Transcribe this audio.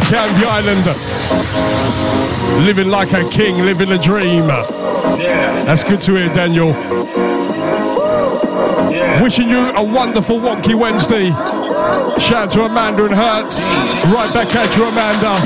Canvey Island. Living like a king, living a dream. Yeah. That's good to hear, Daniel. Yeah. Wishing you a wonderful Wonky Wednesday. Shout out to Amanda and Hertz. Right back at you, Amanda.